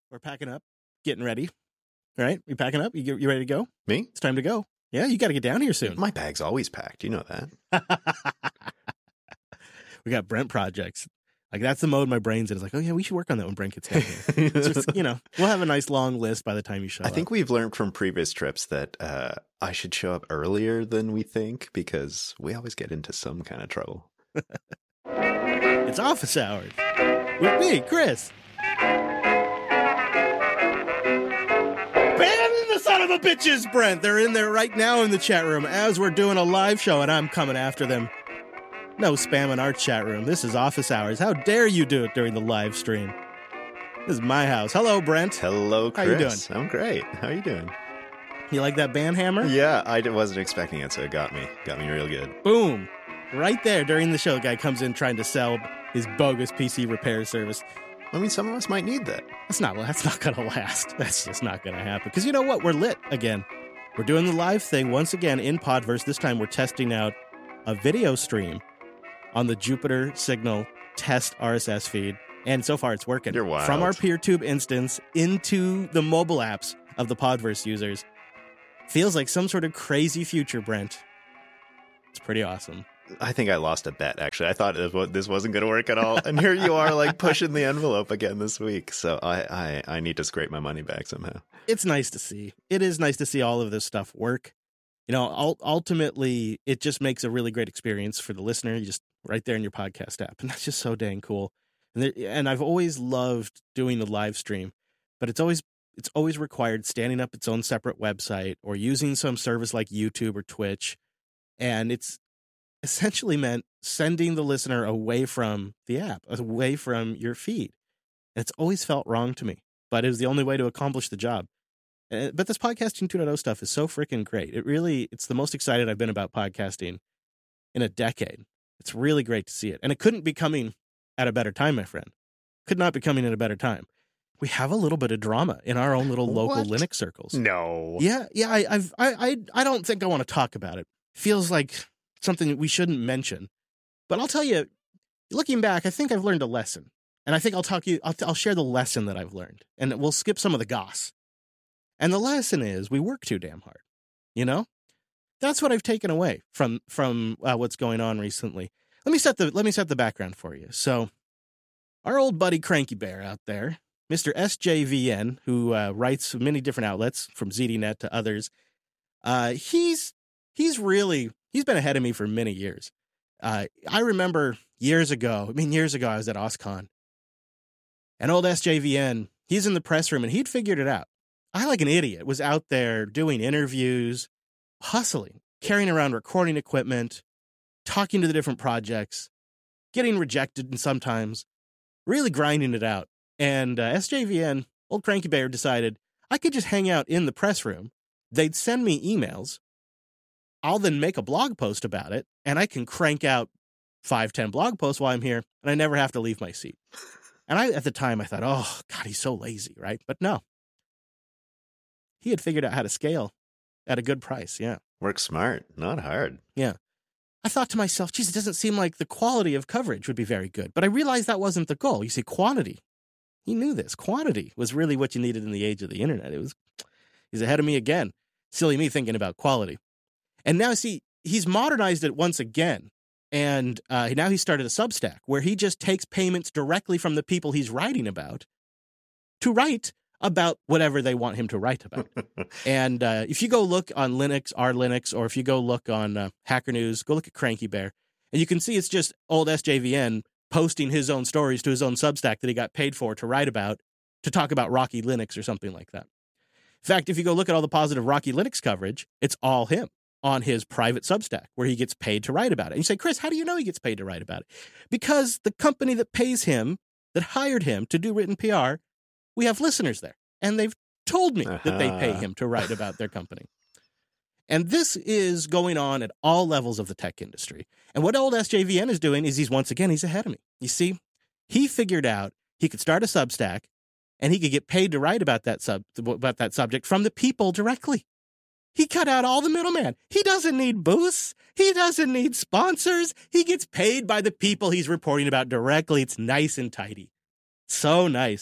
We're packing up, getting ready. All right, you packing up? You ready to go? Me? It's time to go. Yeah, you got to get down here soon. My bag's always packed. You know that. We got Brent projects. Like, that's the mode my brain's in. It's like, oh, yeah, we should work on that when Brent gets down here. Just, we'll have a nice long list by the time you show up. I think we've learned from previous trips that I should show up earlier than we think because we always get into some kind of trouble. It's office hours with me, Chris. Ban the son of a bitches, Brent. They're in there right now in the chat room as we're doing a live show, and I'm coming after them. No spam in our chat room. This is office hours. How dare you do it during the live stream? This is my house. Hello, Brent. Hello, Chris. How you doing? I'm great. How are you doing? You like that band hammer? Yeah, I wasn't expecting it, so it got me real good. Boom. Right there during the show, a guy comes in trying to sell his bogus PC repair service. I mean, some of us might need that. That's not going to last. That's just not going to happen. Because you know what? We're lit again. We're doing the live thing once again in Podverse. This time we're testing out a video stream on the Jupiter Signal test RSS feed. And so far it's working. You're wild. From our PeerTube instance into the mobile apps of the Podverse users. Feels like some sort of crazy future, Brent. It's pretty awesome. I think I lost a bet, actually. I thought this wasn't going to work at all. And here you are, like, pushing the envelope again this week. So I need to scrape my money back somehow. It's nice to see. It is nice to see all of this stuff work. Ultimately, it just makes a really great experience for the listener. You just right there in your podcast app. And that's just so dang cool. And I've always loved doing the live stream, but it's always required standing up its own separate website or using some service like YouTube or Twitch. And it's essentially meant sending the listener away from the app, away from your feed. And it's always felt wrong to me, but it was the only way to accomplish the job. But this podcasting 2.0 stuff is so freaking great. It's the most excited I've been about podcasting in a decade. It's really great to see it. And it couldn't be coming at a better time, my friend. Could not be coming at a better time. We have a little bit of drama in our own little local Linux circles. No. Yeah. I don't think I want to talk about it. Feels like something that we shouldn't mention. But I'll tell you, looking back, I think I've learned a lesson. And I think I'll share the lesson that I've learned. And we'll skip some of the goss. And the lesson is we work too damn hard. That's what I've taken away from what's going on recently. Let me set the background for you. So our old buddy Cranky Bear out there, Mr. SJVN, who writes for many different outlets from ZDNet to others, he's been ahead of me for many years. I remember years ago I was at OSCON, and old SJVN, he's in the press room and he'd figured it out. I, like an idiot, was out there doing interviews, hustling, carrying around recording equipment, talking to the different projects, getting rejected and sometimes really grinding it out. And SJVN, old Cranky Bear, decided I could just hang out in the press room. They'd send me emails. I'll then make a blog post about it, and I can crank out 5-10 blog posts while I'm here, and I never have to leave my seat. And at the time, I thought, oh, God, he's so lazy, right? But no. He had figured out how to scale at a good price, yeah. Work smart, not hard. Yeah. I thought to myself, geez, it doesn't seem like the quality of coverage would be very good. But I realized that wasn't the goal. You see, quantity. He knew this. Quantity was really what you needed in the age of the internet. He's ahead of me again. Silly me thinking about quality. And now, see, he's modernized it once again. And now he started a Substack where he just takes payments directly from the people he's writing about to write about whatever they want him to write about. And if you go look on Linux, R-Linux, or if you go look on Hacker News, go look at Cranky Bear, and you can see it's just old SJVN posting his own stories to his own Substack that he got paid for to write about, to talk about Rocky Linux or something like that. In fact, if you go look at all the positive Rocky Linux coverage, it's all him on his private Substack where he gets paid to write about it. And you say, Chris, how do you know he gets paid to write about it? Because the company that pays him, that hired him to do written PR, we have listeners there, and they've told me that they pay him to write about their company. And this is going on at all levels of the tech industry. And what old SJVN is doing is he's ahead of me. You see, he figured out he could start a Substack, and he could get paid to write about that subject from the people directly. He cut out all the middleman. He doesn't need boosts. He doesn't need sponsors. He gets paid by the people he's reporting about directly. It's nice and tidy. So nice.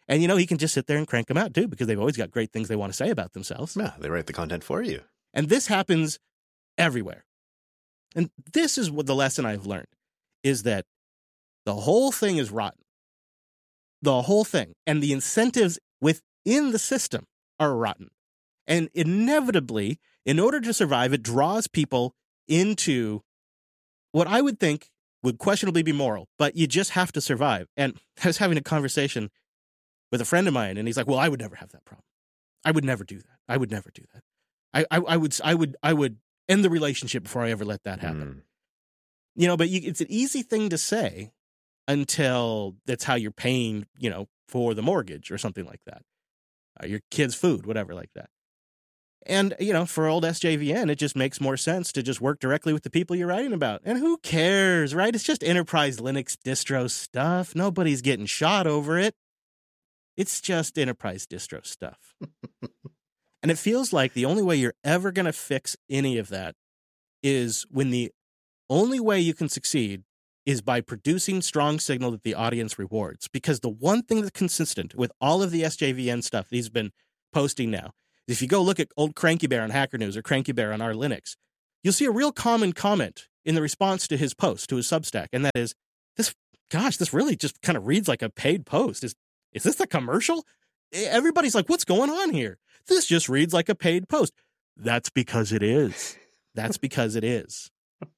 And, he can just sit there and crank them out, too, because they've always got great things they want to say about themselves. Yeah, they write the content for you. And this happens everywhere. And this is what the lesson I've learned, is that the whole thing is rotten. The whole thing. And the incentives within the system are rotten. And inevitably, in order to survive, it draws people into what I would think would questionably be moral, but you just have to survive. And I was having a conversation with a friend of mine, and he's like, well, I would never have that problem. I would never do that. I would never do that. I would end the relationship before I ever let that happen. But it's an easy thing to say until that's how you're paying, for the mortgage or something like that. Your kids' food, whatever like that. And, for old SJVN, it just makes more sense to just work directly with the people you're writing about. And who cares, right? It's just enterprise Linux distro stuff. Nobody's getting shot over it. It's just enterprise distro stuff. And it feels like the only way you're ever going to fix any of that is when the only way you can succeed is by producing strong signal that the audience rewards. Because the one thing that's consistent with all of the SJVN stuff he's been posting now, if you go look at old Cranky Bear on Hacker News or Cranky Bear on our Linux, you'll see a real common comment in the response to his post, to his Substack, and that is, this really just kind of reads like a paid post. Is this a commercial? Everybody's like, what's going on here? This just reads like a paid post. That's because it is. That's because it is.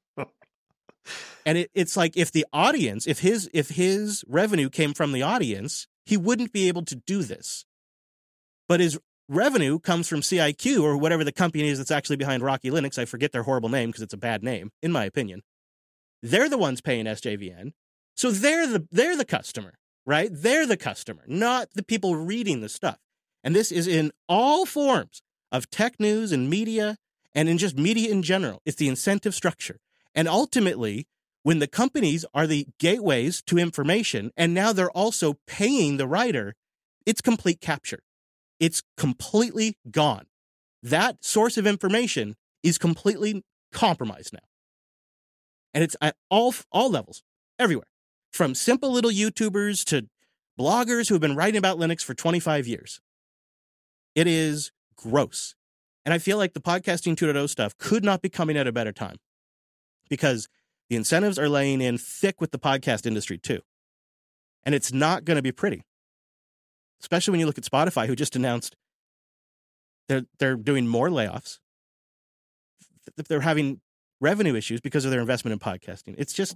And it's like if the audience, if his revenue came from the audience, he wouldn't be able to do this. But his revenue comes from CIQ or whatever the company is that's actually behind Rocky Linux. I forget their horrible name because it's a bad name, in my opinion. They're the ones paying SJVN. So they're the customer, right? They're the customer, not the people reading the stuff. And this is in all forms of tech news and media and in just media in general. It's the incentive structure. And ultimately, when the companies are the gateways to information, and now they're also paying the writer, it's complete capture. It's completely gone. That source of information is completely compromised now. And it's at all levels, everywhere. From simple little YouTubers to bloggers who have been writing about Linux for 25 years. It is gross. And I feel like the Podcasting 2.0 stuff could not be coming at a better time. Because the incentives are laying in thick with the podcast industry too. And it's not going to be pretty. Especially when you look at Spotify, who just announced they're doing more layoffs. They're having revenue issues because of their investment in podcasting. It's just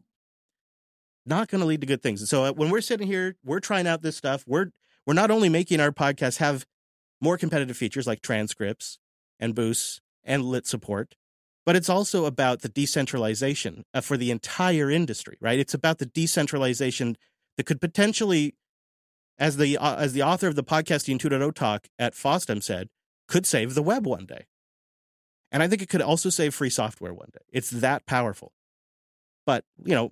not going to lead to good things. And so when we're sitting here, we're trying out this stuff. We're not only making our podcast have more competitive features like transcripts and boosts and lit support, but it's also about the decentralization for the entire industry, right? It's about the decentralization that could potentially, as the author of the Podcasting 2.0 talk at FOSDEM said, could save the web one day. And I think it could also save free software one day. It's that powerful. But, we'll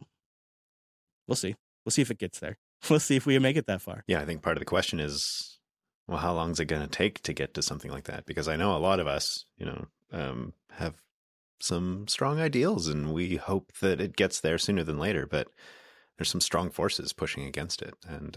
see. We'll see if it gets there. We'll see if we make it that far. Yeah, I think part of the question is, well, how long is it going to take to get to something like that? Because I know a lot of us, have some strong ideals, and we hope that it gets there sooner than later. But there's some strong forces pushing against it, and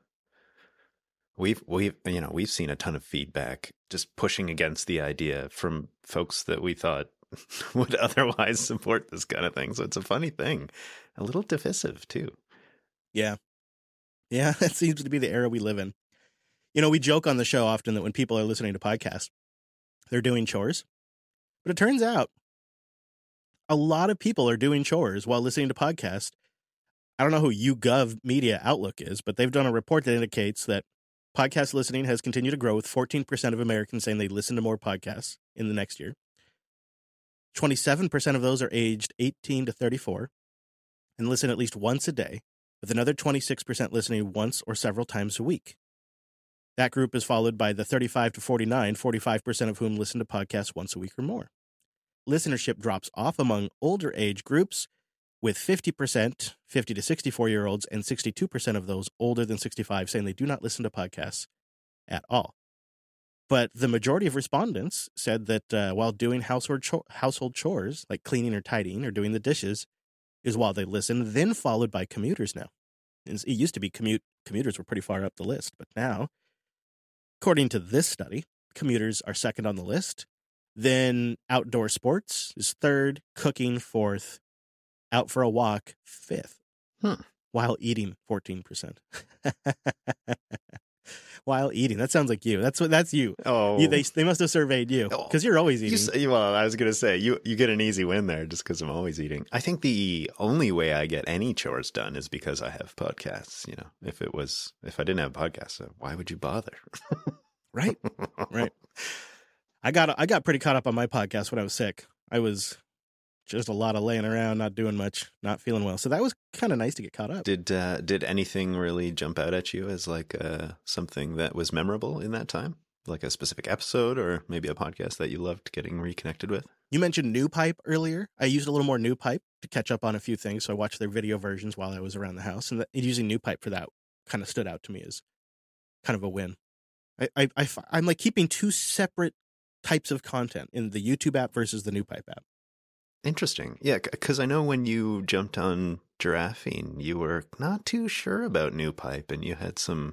we've seen a ton of feedback just pushing against the idea from folks that we thought would otherwise support this kind of thing. So it's a funny thing, a little divisive too. Yeah, that seems to be the era we live in. We joke on the show often that when people are listening to podcasts, they're doing chores, but it turns out a lot of people are doing chores while listening to podcasts. I don't know who YouGov Media Outlook is, but they've done a report that indicates that podcast listening has continued to grow, with 14% of Americans saying they listen to more podcasts in the next year. 27% of those are aged 18 to 34 and listen at least once a day, with another 26% listening once or several times a week. That group is followed by the 35 to 49, 45% of whom listen to podcasts once a week or more. Listenership drops off among older age groups, with 50%, 50 to 64-year-olds, and 62% of those older than 65 saying they do not listen to podcasts at all. But the majority of respondents said that while doing household chores, like cleaning or tidying or doing the dishes, is while they listen, then followed by commuters now. It used to be commuters were pretty far up the list, but now According to this study, commuters are second on the list. Then outdoor sports is third, cooking fourth, out for a walk fifth, while eating 14%. While eating, that sounds like you. That's you. Oh, they must have surveyed you because you're always eating. Well, I was going to say you get an easy win there just because I'm always eating. I think the only way I get any chores done is because I have podcasts. You know, if I didn't have podcasts, why would you bother? Right. I got pretty caught up on my podcast when I was sick. I was just a lot of laying around, not doing much, not feeling well. So that was kind of nice to get caught up. Did anything really jump out at you as like something that was memorable in that time? Like a specific episode or maybe a podcast that you loved getting reconnected with? You mentioned NewPipe earlier. I used a little more NewPipe to catch up on a few things. So I watched their video versions while I was around the house. And using NewPipe for that kind of stood out to me as kind of a win. I'm like keeping two separate types of content in the YouTube app versus the NewPipe app. Interesting. Yeah, because I know when you jumped on Giraffing, you were not too sure about NewPipe and you had some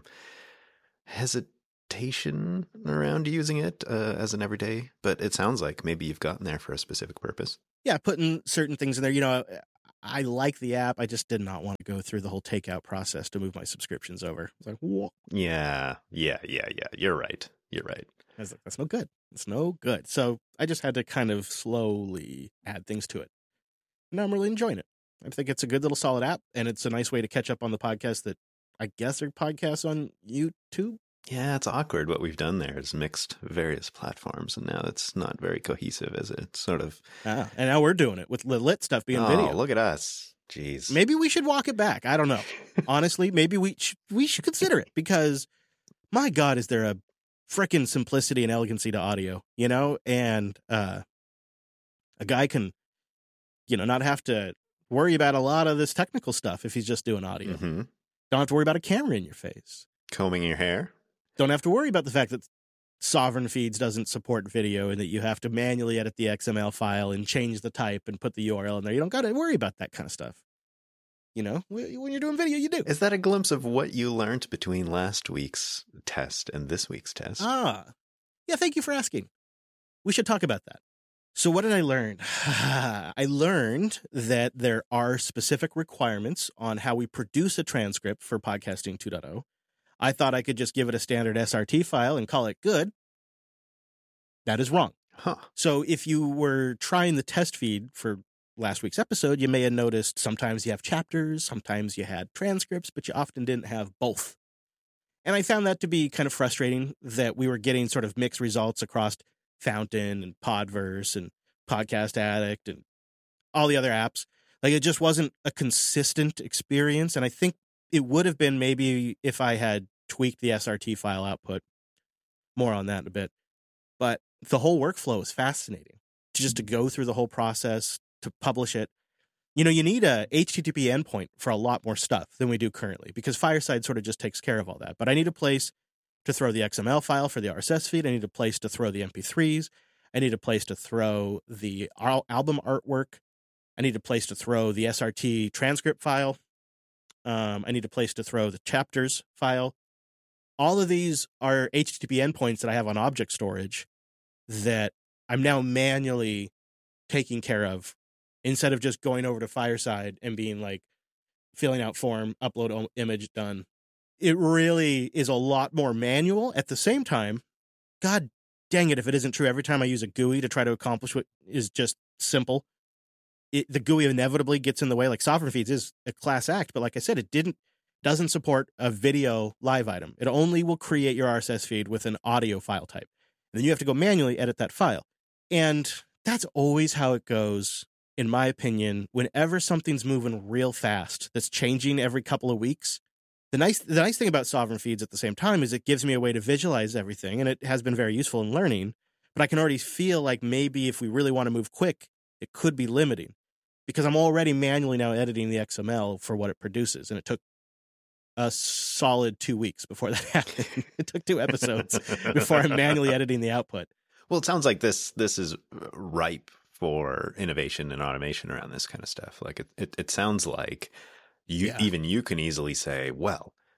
hesitation around using it as an everyday, but it sounds like maybe you've gotten there for a specific purpose. Yeah, putting certain things in there. You know, I like the app. I just did not want to go through the whole takeout process to move my subscriptions over. It's like, whoa. Yeah. You're right. I was like, that's no good. It's no good. So I just had to kind of slowly add things to it. Now I'm really enjoying it. I think it's a good little solid app, and it's a nice way to catch up on the podcasts that I guess are podcasts on YouTube. Yeah, it's awkward. What we've done there is mixed various platforms, and now it's not very cohesive, is it? It's sort of... And now we're doing it with the lit stuff being video. Look at us. Jeez. Maybe we should walk it back. I don't know. Honestly, maybe we should consider it because, my God, is there a frickin' simplicity and elegancy to audio, you know? And a guy can, you know, not have to worry about a lot of this technical stuff if he's just doing audio. Mm-hmm. Don't have to worry about a camera in your face. Combing your hair. Don't have to worry about the fact that Sovereign Feeds doesn't support video and that you have to manually edit the XML file and change the type and put the URL in there. You don't got to worry about that kind of stuff. You know, when you're doing video, you do. Is that a glimpse of what you learned between last week's test and this week's test? Yeah, thank you for asking. We should talk about that. So what did I learn? I learned that there are specific requirements on how we produce a transcript for Podcasting 2.0. I thought I could just give it a standard SRT file and call it good. That is wrong. Huh. So if you were trying the test feed for last week's episode, you may have noticed sometimes you have chapters, sometimes you had transcripts, but you often didn't have both. And I found that to be kind of frustrating that we were getting sort of mixed results across Fountain and Podverse and Podcast Addict and all the other apps. Like, it just wasn't a consistent experience. And I think it would have been maybe if I had tweaked the SRT file output. More on that in a bit. But the whole workflow is fascinating. Just to go through the whole process, to publish it. You know, you need a HTTP endpoint for a lot more stuff than we do currently because Fireside sort of just takes care of all that. But I need a place to throw the XML file for the RSS feed. I need a place to throw the MP3s. I need a place to throw the album artwork. I need a place to throw the SRT transcript file. I need a place to throw the chapters file. All of these are HTTP endpoints that I have on object storage that I'm now manually taking care of instead of just going over to Fireside and being like, filling out form, upload image, done. It really is a lot more manual. At the same time, God dang it, if it isn't true, every time I use a GUI to try to accomplish what is just simple, the GUI inevitably gets in the way. Like Sovereign Feeds is a class act, but like I said, it doesn't support a video live item. It only will create your RSS feed with an audio file type. And then you have to go manually edit that file. And that's always how it goes, in my opinion, whenever something's moving real fast, that's changing every couple of weeks. The nice thing about Sovereign Feeds at the same time is it gives me a way to visualize everything, and it has been very useful in learning. But I can already feel like maybe if we really want to move quick, it could be limiting because I'm already manually now editing the XML for what it produces, and it took a solid 2 weeks before that happened. It took 2 episodes before I'm manually editing the output. Well, it sounds like this is ripe for innovation and automation around this kind of stuff. Like it sounds like even you can easily say, well,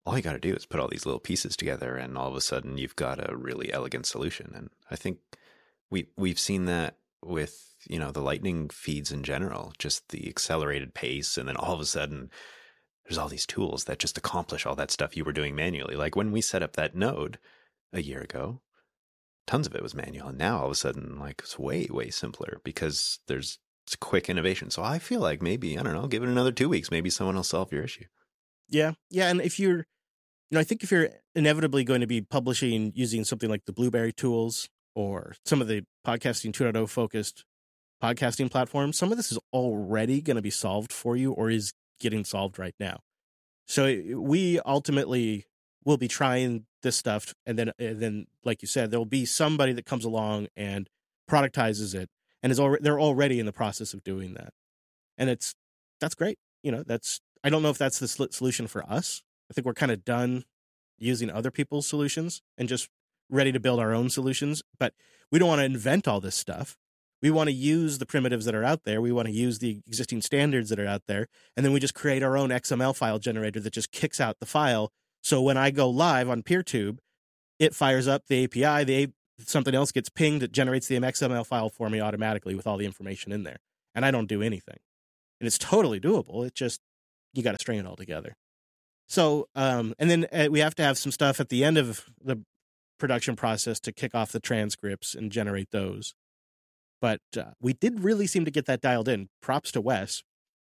all you got to do is put all these little pieces together, and all of a sudden you've got a really elegant solution. And I think we've seen that with, you know, the Lightning feeds in general, just the accelerated pace, and then all of a sudden there's all these tools that just accomplish all that stuff you were doing manually. Like when we set up that node a year ago, tons of it was manual, and now all of a sudden, like, it's way, way simpler because there's quick innovation. So I feel like maybe, I don't know, give it another 2 weeks, maybe someone will solve your issue. Yeah. And if you're, you know, I think if you're inevitably going to be publishing using something like the Blueberry tools or some of the podcasting 2.0 focused podcasting platforms, some of this is already going to be solved for you or is getting solved right now. So we ultimately will be trying this stuff, and then like you said, there'll be somebody that comes along and productizes it, and they're already in the process of doing that, and that's great. You know, I don't know if that's the solution for us. I think we're kind of done using other people's solutions and just ready to build our own solutions. But we don't want to invent all this stuff. We want to use the primitives that are out there. We want to use the existing standards that are out there. And then we just create our own XML file generator that just kicks out the file. So when I go live on PeerTube, it fires up the API, something else gets pinged, it generates the XML file for me automatically with all the information in there. And I don't do anything. And it's totally doable. It just, you got to string it all together. So, and then we have to have some stuff at the end of the production process to kick off the transcripts and generate those. But we did really seem to get that dialed in. Props to Wes.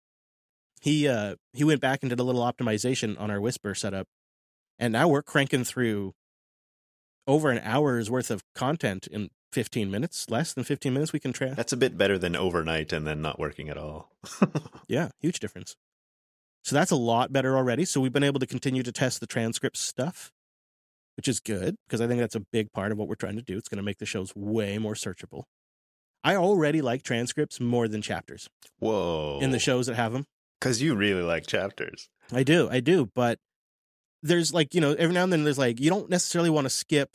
He went back and did a little optimization on our Whisper setup, and now we're cranking through over an hour's worth of content in 15 minutes, less than 15 minutes. We can That's a bit better than overnight and then not working at all. Yeah, huge difference. So that's a lot better already. So we've been able to continue to test the transcript stuff, which is good because I think that's a big part of what we're trying to do. It's going to make the shows way more searchable. I already like transcripts more than chapters. Whoa. In the shows that have them. Because you really like chapters. I do. But there's like, you know, every now and then there's like, you don't necessarily want to skip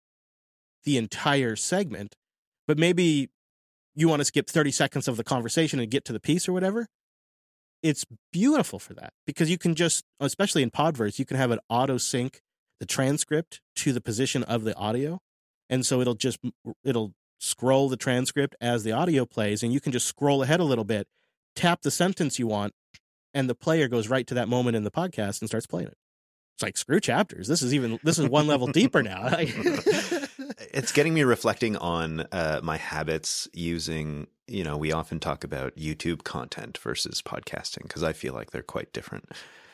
the entire segment, but maybe you want to skip 30 seconds of the conversation and get to the piece or whatever. It's beautiful for that because you can just, especially in Podverse, you can have it auto sync the transcript to the position of the audio. And so it'll scroll the transcript as the audio plays, and you can just scroll ahead a little bit, tap the sentence you want, and the player goes right to that moment in the podcast and starts playing it. It's like, screw chapters. This is one level deeper now. It's getting me reflecting on my habits using, you know, we often talk about YouTube content versus podcasting because I feel like they're quite different.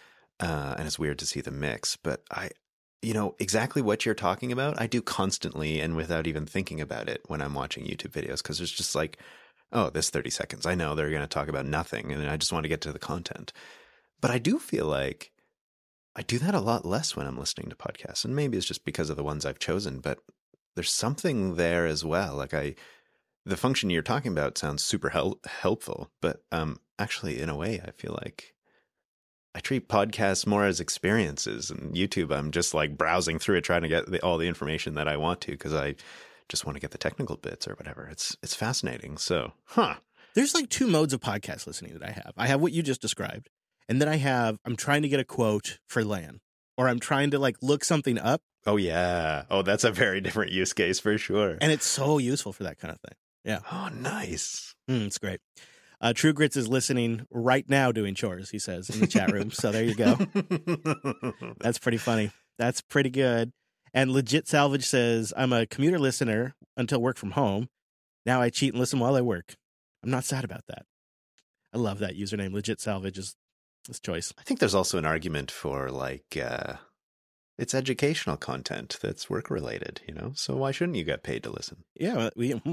And it's weird to see the mix, but you know, exactly what you're talking about, I do constantly and without even thinking about it when I'm watching YouTube videos, because it's just like, oh, this 30 seconds. I know they're going to talk about nothing, and I just want to get to the content. But I do feel like I do that a lot less when I'm listening to podcasts, and maybe it's just because of the ones I've chosen, but there's something there as well. Like the function you're talking about sounds super helpful, but actually, in a way, I feel like I treat podcasts more as experiences, and YouTube, I'm just like browsing through it, trying to get all the information that I want to, because I just want to get the technical bits or whatever. It's fascinating. So, There's like two modes of podcast listening that I have. I have what you just described, and then I'm trying to get a quote for LAN, or I'm trying to like look something up. Oh, yeah. Oh, that's a very different use case for sure. And it's so useful for that kind of thing. Yeah. Oh, nice. It's great. True Grits is listening right now doing chores, he says, in the chat room. So there you go. That's pretty funny. That's pretty good. And Legit Salvage says, I'm a commuter listener until work from home. Now I cheat and listen while I work. I'm not sad about that. I love that username. Legit Salvage is his choice. I think there's also an argument for like, it's educational content that's work related, you know? So why shouldn't you get paid to listen? Yeah.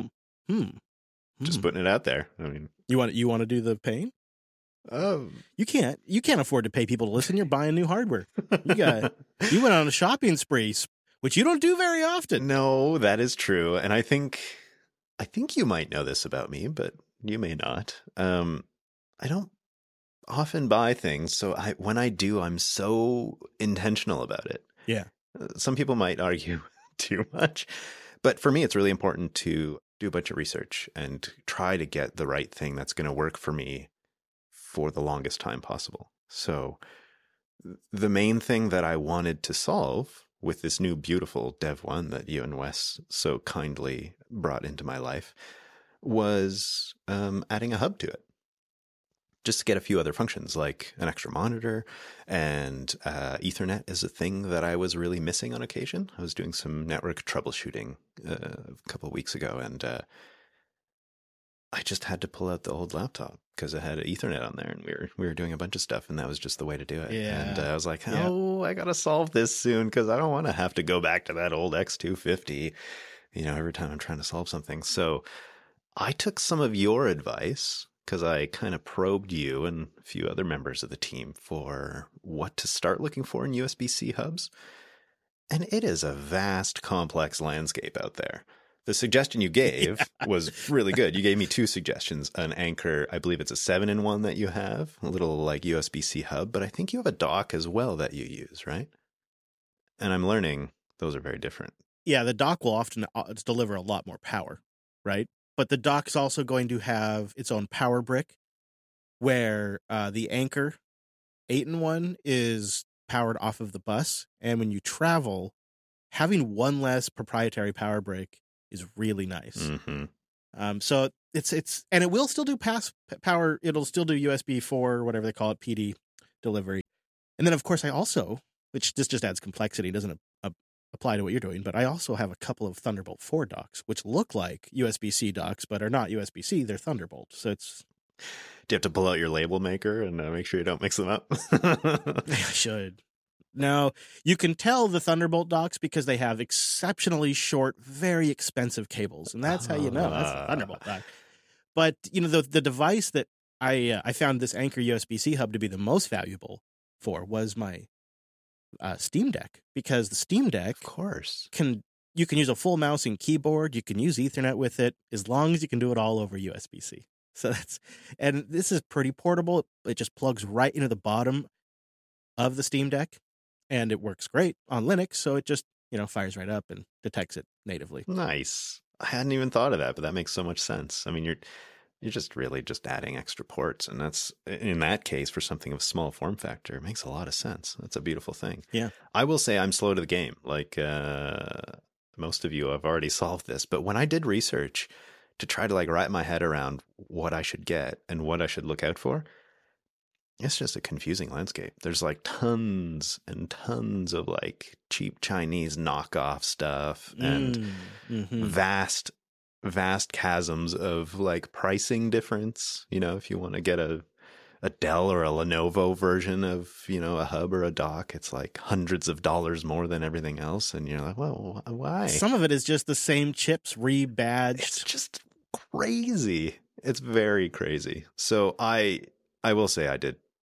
Just putting it out there. I mean, you want to do the paying? You can't afford to pay people to listen. You're buying new hardware. You went on a shopping spree, which you don't do very often. No, that is true. And I think you might know this about me, but you may not. I don't often buy things. So when I do, I'm so intentional about it. Yeah. Some people might argue too much, but for me, it's really important to do a bunch of research and try to get the right thing that's going to work for me for the longest time possible. So the main thing that I wanted to solve with this new beautiful Dev 1 that you and Wes so kindly brought into my life was adding a hub to it. Just to get a few other functions like an extra monitor, and Ethernet is a thing that I was really missing on occasion. I was doing some network troubleshooting a couple of weeks ago, and I just had to pull out the old laptop because it had Ethernet on there, and we were doing a bunch of stuff, and that was just the way to do it. Yeah. And I was like, I got to solve this soon because I don't want to have to go back to that old X250, every time I'm trying to solve something. So I took some of your advice because I kind of probed you and a few other members of the team for what to start looking for in USB-C hubs. And it is a vast, complex landscape out there. The suggestion you gave was really good. You gave me 2 suggestions. An Anker, I believe it's a 7-in-1 that you have, a little like USB-C hub, but I think you have a dock as well that you use, right? And I'm learning those are very different. Yeah, the dock will often deliver a lot more power, right? But the dock is also going to have its own power brick, where the Anker 8-in-1 is powered off of the bus. And when you travel, having one less proprietary power brick is really nice. Mm-hmm. So it's and it will still do power. It'll still do USB 4, whatever they call it, PD delivery. And then, of course, I also, which this just adds complexity, doesn't apply to what you're doing, but I also have a couple of Thunderbolt 4 docks, which look like USB-C docks, but are not USB-C. They're Thunderbolt. So it's... Do you have to pull out your label maker and make sure you don't mix them up? I should. No, you can tell the Thunderbolt docks because they have exceptionally short, very expensive cables. And that's how you know that's a Thunderbolt dock. But, the device that I found this Anker USB-C hub to be the most valuable for was my Steam Deck, because the Steam Deck, of course, you can use a full mouse and keyboard. You can use Ethernet with it as long as you can do it all over USB-C. So and this is pretty portable. It just plugs right into the bottom of the Steam Deck, and it works great on Linux. So it just fires right up and detects it natively. Nice. I hadn't even thought of that, but that makes so much sense. I mean, you're just really just adding extra ports. And that's, in that case, for something of small form factor, it makes a lot of sense. That's a beautiful thing. Yeah. I will say I'm slow to the game. Like most of you have already solved this. But when I did research to try to wrap my head around what I should get and what I should look out for, it's just a confusing landscape. There's tons and tons of cheap Chinese knockoff stuff and vast chasms of pricing difference. If you want to get a Dell or a Lenovo version of, a hub or a dock, it's hundreds of dollars more than everything else. And you're like, well, why? Some of it is just the same chips rebadged. It's just crazy. It's very crazy. So I will say I did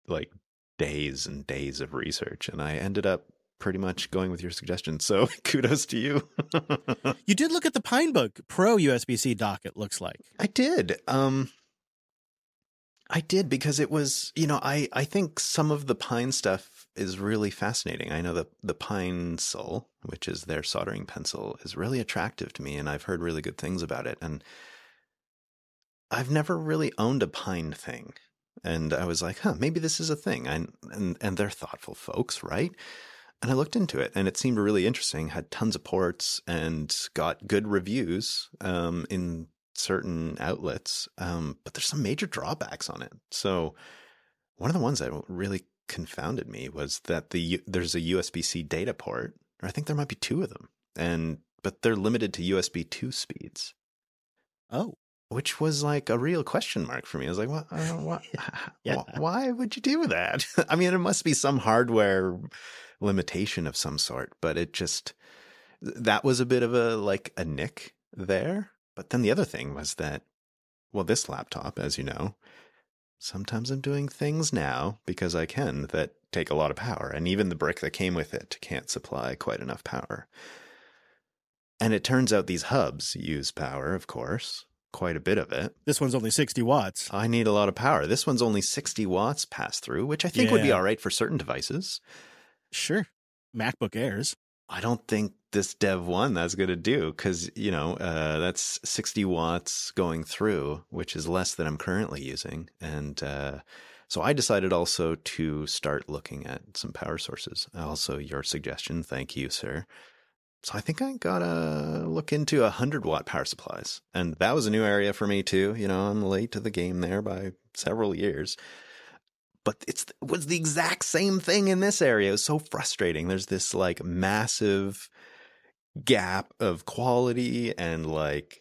days and days of research, and I ended up pretty much going with your suggestion. So kudos to you. You did look at the Pinebook Pro USB-C dock, it looks like. I did. I did because it was, I think some of the Pine stuff is really fascinating. I know that the Pinesul, which is their soldering pencil, is really attractive to me, and I've heard really good things about it. And I've never really owned a Pine thing. And I was like, maybe this is a thing. And they're thoughtful folks, right? And I looked into it, and it seemed really interesting, had tons of ports and got good reviews in certain outlets. But there's some major drawbacks on it. So one of the ones that really confounded me was that there's a USB-C data port, or I think there might be 2 of them, but they're limited to USB 2 speeds. Oh. Which was a real question mark for me. I was like, why would you do that? I mean, it must be some hardware limitation of some sort, but that was a bit of a nick there. But then the other thing was that, this laptop, as you know, sometimes I'm doing things now because I can that take a lot of power. And even the brick that came with it can't supply quite enough power. And it turns out these hubs use power, of course. Quite a bit of it. This one's only 60 watts. I need a lot of power. This one's only 60 watts pass through, which I think would be all right for certain devices. Sure. MacBook Airs. I don't think this Dev 1 that's going to do because, that's 60 watts going through, which is less than I'm currently using. And So I decided also to start looking at some power sources. Also, your suggestion, thank you, sir. So I think I gotta look into 100-watt power supplies. And that was a new area for me too. You know, I'm late to the game there by several years. But it was the exact same thing in this area. It was so frustrating. There's this like massive gap of quality, and like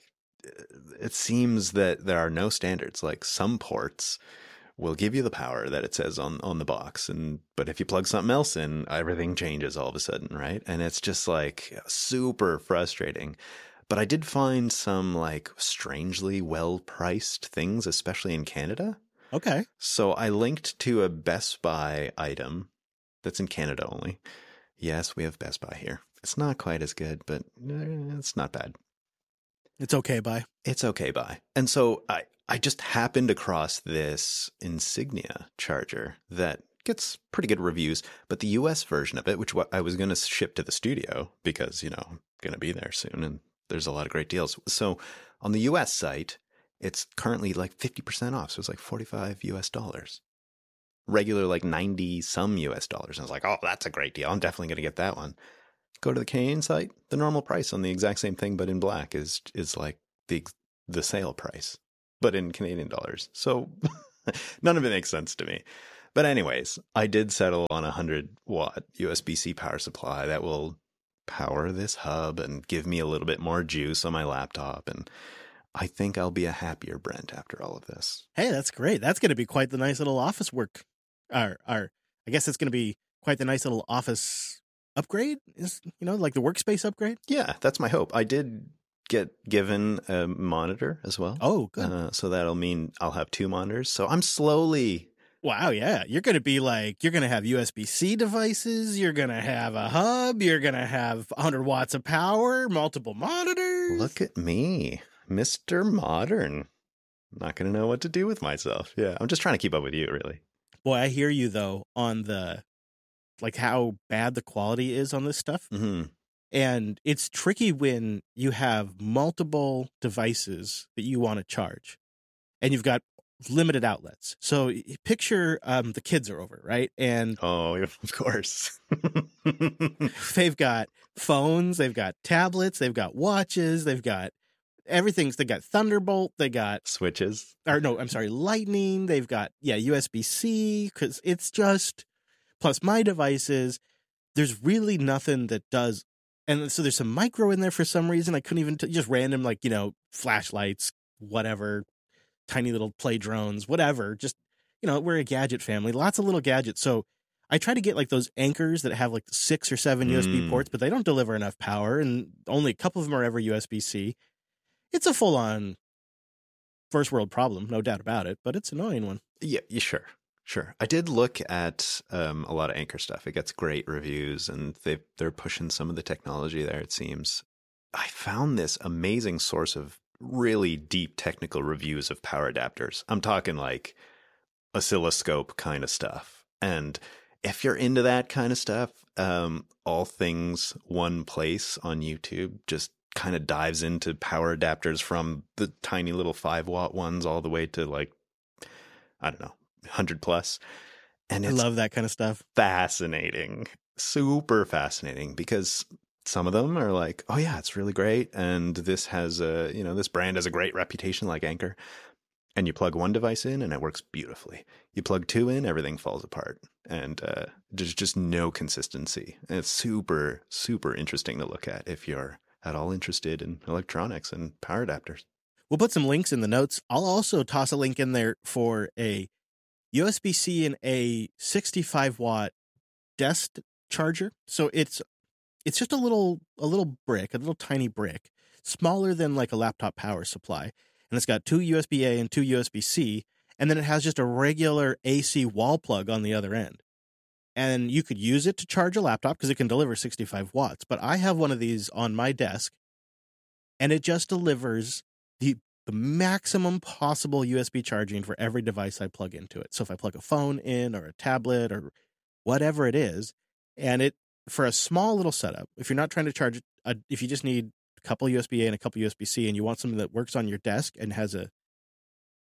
it seems that there are no standards. Like some ports will give you the power that it says on the box, but if you plug something else in, everything changes all of a sudden, right? And it's just like super frustrating. But I did find some like strangely well-priced things, especially in Canada. Okay. So I linked to a Best Buy item that's in Canada only. Yes, we have Best Buy here. It's not quite as good, but it's not bad. It's okay, Buy. It's okay, Buy. And so I just happened across this Insignia charger that gets pretty good reviews, but the US version of it, which I was going to ship to the studio because, you know, I'm going to be there soon and there's a lot of great deals. So on the US site, it's currently like 50% off. So it's like $45 US. Regular like 90 some US dollars. And I was like, oh, that's a great deal. I'm definitely going to get that one. Go to the Canadian site, the normal price on the exact same thing, but in black is like the sale price, but in Canadian dollars. So none of it makes sense to me. But anyways, I did settle on a 100-watt USB-C power supply that will power this hub and give me a little bit more juice on my laptop. And I think I'll be a happier Brent after all of this. Hey, that's great. That's going to be quite the nice little office work. I guess it's going to be quite the nice little office upgrade, is, you know, like the workspace upgrade. Yeah, that's my hope. I did get given a monitor as well. Oh, good. So that'll mean I'll have 2 monitors. So I'm slowly... Wow, yeah. You're going to be like, you're going to have USB-C devices, you're going to have a hub, you're going to have 100 watts of power, multiple monitors. Look at me, Mr. Modern. Not going to know what to do with myself. Yeah, I'm just trying to keep up with you, really. Boy, I hear you, though, on the, like, how bad the quality is on this stuff. Mm-hmm. And it's tricky when you have multiple devices that you want to charge and you've got limited outlets. So picture the kids are over, right? And oh, of course. They've got phones, they've got tablets, they've got watches, they've got everything. They got Thunderbolt, they got switches. Or no, I'm sorry, Lightning. They've got USB-C, because it's just, plus my devices. There's really nothing that does. And so there's some micro in there for some reason. I couldn't even just random, like, you know, flashlights, whatever, tiny little play drones, whatever. Just, you know, we're a gadget family, lots of little gadgets. So I try to get like those anchors that have like 6 or 7 USB ports, but they don't deliver enough power, and only a couple of them are ever USB-C. It's a full-on first world problem, no doubt about it, but it's an annoying one. Yeah, sure. I did look at a lot of Anchor stuff. It gets great reviews, and they're pushing some of the technology there, it seems. I found this amazing source of really deep technical reviews of power adapters. I'm talking like oscilloscope kind of stuff. And if you're into that kind of stuff, All Things One Place on YouTube just kind of dives into power adapters from the tiny little 5-watt ones all the way to like, I don't know, 100 plus. And it's I love that kind of stuff. Fascinating, super fascinating, because some of them are like, oh yeah, it's really great. And this has this brand has a great reputation like Anchor. And you plug one device in and it works beautifully. You plug 2 in, everything falls apart. And there's just no consistency. And it's super, super interesting to look at if you're at all interested in electronics and power adapters. We'll put some links in the notes. I'll also toss a link in there for a USB-C and a 65-watt desk charger. So it's just a little brick, a little tiny brick, smaller than like a laptop power supply. And it's got 2 USB-A and 2 USB-C, and then it has just a regular AC wall plug on the other end. And you could use it to charge a laptop because it can deliver 65 watts. But I have one of these on my desk, and it just delivers the maximum possible USB charging for every device I plug into it. So if I plug a phone in or a tablet or whatever it is, and it, for a small little setup, if you're not trying to charge, if you just need a couple USB-A and a couple USB-C and you want something that works on your desk and has a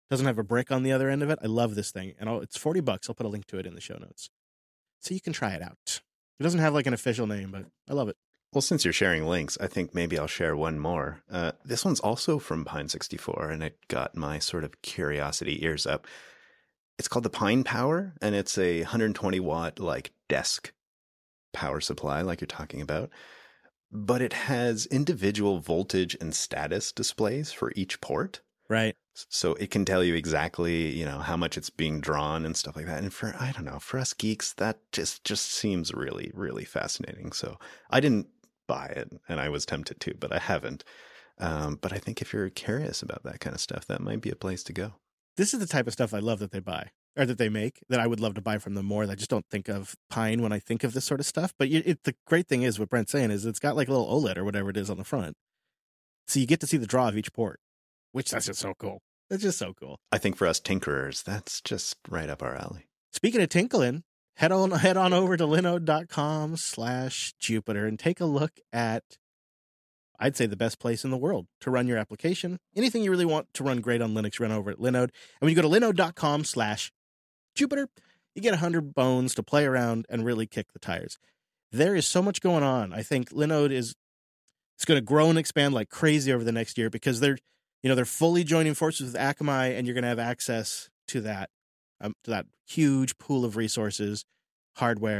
Doesn't have a brick on the other end of it. I love this thing. And it's $40. I'll put a link to it in the show notes, so you can try it out. It doesn't have like an official name, but I love it. Well, since you're sharing links, I think maybe I'll share one more. This one's also from Pine 64, and it got my sort of curiosity ears up. It's called the Pine Power, and it's a 120 watt like desk power supply, like you're talking about. But it has individual voltage and status displays for each port. Right. So it can tell you exactly, you know, how much it's being drawn and stuff like that. And for, I don't know, for us geeks, that just seems really, really fascinating. So I didn't buy it, and I was tempted to, but I haven't. But I think if you're curious about that kind of stuff, that might be a place to go. This is the type of stuff I love that they buy, or that they make, that I would love to buy from them more. I just don't think of Pine when I think of this sort of stuff. But the great thing is, what Brent's saying is, it's got like a little OLED or whatever it is on the front. So you get to see the draw of each port, which that's just so cool. That's just so cool. I think for us tinkerers, that's just right up our alley. Speaking of tinkling, head on over to linode.com/Jupiter and take a look at, I'd say, the best place in the world to run your application. Anything you really want to run great on Linux, run over at Linode. And when you go to linode.com/Jupiter, you get 100 bones to play around and really kick the tires. There is so much going on. I think Linode is going to grow and expand like crazy over the next year, because they're fully joining forces with Akamai, and you're going to have access to that huge pool of resources, hardware,